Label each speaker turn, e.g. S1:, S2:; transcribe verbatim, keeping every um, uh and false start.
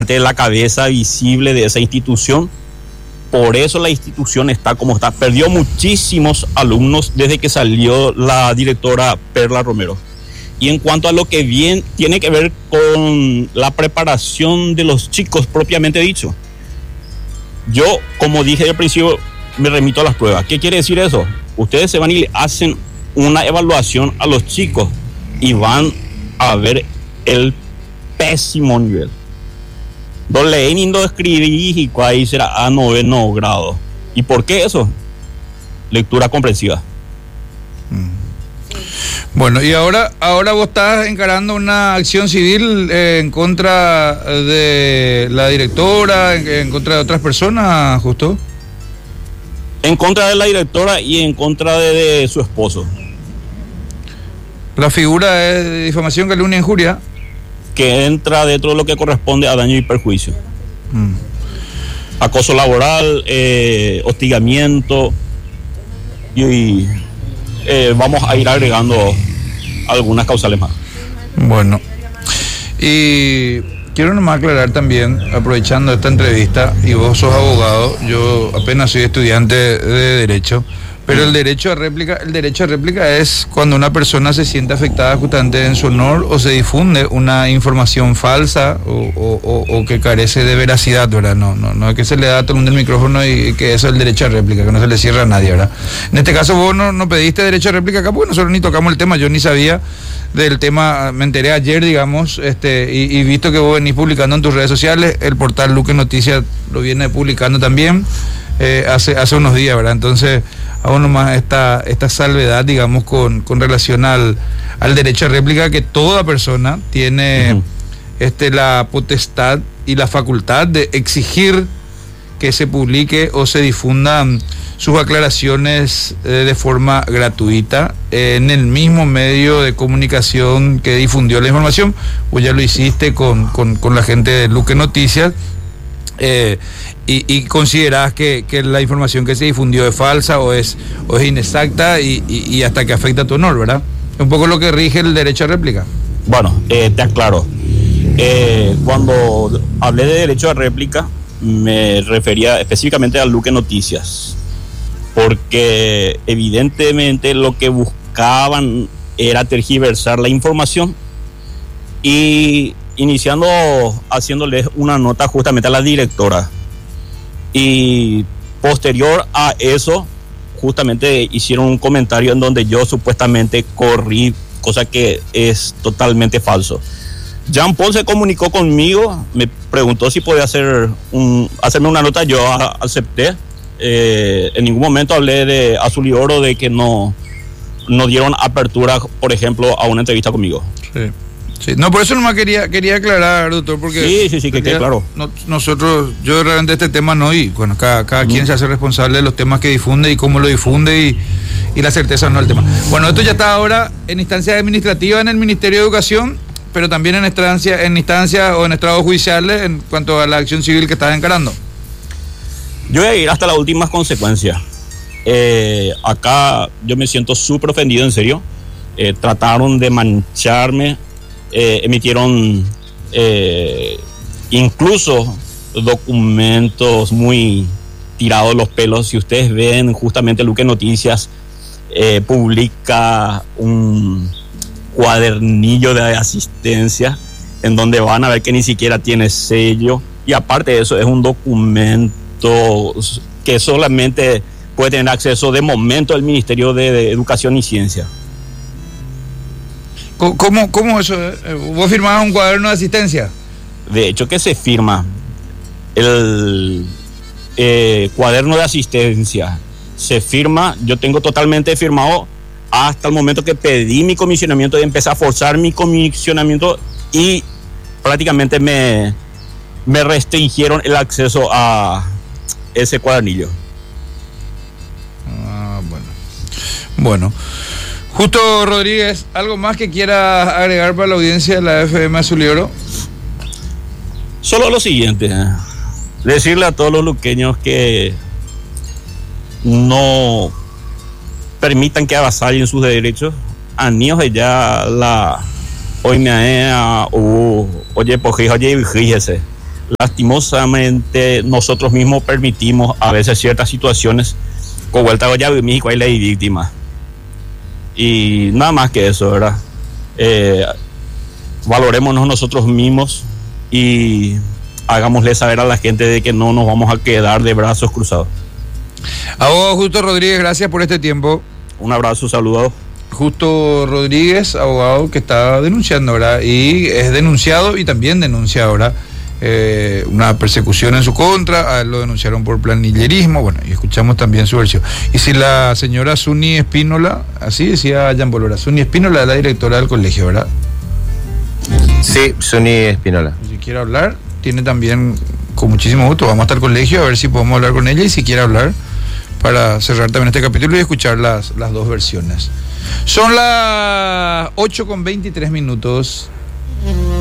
S1: la cabeza visible de esa institución. Por eso la institución está como está. Perdió muchísimos alumnos desde que salió la directora Perla Romero. Y en cuanto a lo que bien tiene que ver con la preparación de los chicos propiamente dicho, yo, como dije al principio, me remito a las pruebas. ¿Qué quiere decir eso? Ustedes se van y le hacen una evaluación a los chicos y van a ver el pésimo nivel. No leen ni no escribís y ahí será a noveno grado. ¿Y por qué eso? Lectura comprensiva.
S2: Mm. Bueno, y ahora, ahora vos estás encarando una acción civil eh, en contra de la directora, en, en contra de otras personas, Justo.
S1: En contra de la directora y en contra de, de su esposo.
S2: La figura es de difamación, calumnia e injuria.
S1: Que entra dentro de lo que corresponde a daño y perjuicio.
S2: Mm.
S1: Acoso laboral, eh, hostigamiento y... y Eh, vamos a ir agregando algunas causales más.
S2: Bueno, y quiero nomás aclarar también, aprovechando esta entrevista, y vos sos abogado, yo apenas soy estudiante de Derecho, pero el derecho a réplica, el derecho a réplica es cuando una persona se siente afectada justamente en su honor o se difunde una información falsa o, o, o, o que carece de veracidad, ¿verdad? No, no, no es que se le da a todo el mundo el micrófono y que eso es el derecho a réplica, que no se le cierra a nadie, ¿verdad? En este caso vos no, no pediste derecho a réplica acá porque nosotros ni tocamos el tema, yo ni sabía del tema, me enteré ayer, digamos, este, y, y visto que vos venís publicando en tus redes sociales, el portal Luque Noticias lo viene publicando también eh, hace, hace unos días, ¿verdad? Entonces, aún nomás esta, esta salvedad, digamos, con, con relación al, al derecho a réplica, que toda persona tiene uh-huh. este, la potestad y la facultad de exigir que se publique o se difundan sus aclaraciones eh, de forma gratuita eh, en el mismo medio de comunicación que difundió la información. Vos ya lo hiciste con, con, con la gente de Luque Noticias. Eh, y, y considerás que, que la información que se difundió es falsa o es, o es inexacta y, y, y hasta que afecta a tu honor, ¿verdad? Es un poco lo que rige el derecho a réplica.
S1: Bueno, eh, te aclaro. Eh, cuando hablé de derecho a réplica, me refería específicamente a Luque Noticias, porque evidentemente lo que buscaban era tergiversar la información y iniciando haciéndoles una nota justamente a la directora y posterior a eso justamente hicieron un comentario en donde yo supuestamente corrí, cosa que es totalmente falso. Jean Paul se comunicó conmigo, me preguntó si podía hacer un, hacerme una nota, yo a, acepté. Eh, en ningún momento hablé de Azul y Oro de que no, no dieron apertura, por ejemplo, a una entrevista conmigo.
S2: Sí. Sí, no, por eso nomás quería, quería aclarar, doctor, porque...
S1: Sí, sí, sí, que quede claro.
S2: No, nosotros, yo realmente este tema no, y bueno, cada, cada mm. quien se hace responsable de los temas que difunde y cómo lo difunde y, y la certeza no del tema. Bueno, esto ya está ahora en instancia administrativa en el Ministerio de Educación, pero también en instancia, en instancia o en estrados judiciales en cuanto a la acción civil que estás encarando.
S1: Yo voy a ir hasta las últimas consecuencias. Eh, acá yo me siento súper ofendido, en serio. Eh, trataron de mancharme. Eh, emitieron eh, incluso documentos muy tirados los pelos. Si ustedes ven, justamente Luque Noticias eh, publica un cuadernillo de asistencia en donde van a ver que ni siquiera tiene sello, y aparte de eso es un documento que solamente puede tener acceso de momento el Ministerio de, de Educación y Ciencia.
S2: ¿Cómo, cómo eso? ¿Vos firmabas un cuaderno de asistencia?
S1: De hecho que se firma el eh, cuaderno de asistencia, se firma, yo tengo totalmente firmado hasta el momento que pedí mi comisionamiento y empecé a forzar mi comisionamiento y prácticamente me, me restringieron el acceso a ese cuadernillo.
S2: Ah, bueno. Bueno. Justo Rodríguez, ¿algo más que quiera agregar para la audiencia de la F M Azul y Oro?
S1: Solo lo siguiente, decirle a todos los luqueños que no permitan que avasallen sus derechos. A niños ya la hoy me ha o oye pues oye fíjese lastimosamente nosotros mismos permitimos a veces ciertas situaciones con vuelta a ya México hay ley víctima. Y nada más que eso, ¿verdad? Eh, valorémonos nosotros mismos y hagámosle saber a la gente de que no nos vamos a quedar de brazos cruzados.
S2: Abogado Justo Rodríguez, gracias por este tiempo.
S1: Un abrazo, saludos.
S2: Justo Rodríguez, abogado que está denunciando, ¿verdad? Y es denunciado y también denuncia ahora eh, una persecución en su contra. A él lo denunciaron por planillerismo. Bueno, y escuchamos también su versión. Y si la señora Suni Espínola, así decía Jan Bolora, Suni Espínola es la directora del colegio, ¿verdad?
S3: Sí, Suni Espínola.
S2: Si quiere hablar, tiene también, con muchísimo gusto, vamos hasta el colegio a ver si podemos hablar con ella y si quiere hablar para cerrar también este capítulo y escuchar las, las dos versiones. Son las ocho con veintitrés minutos.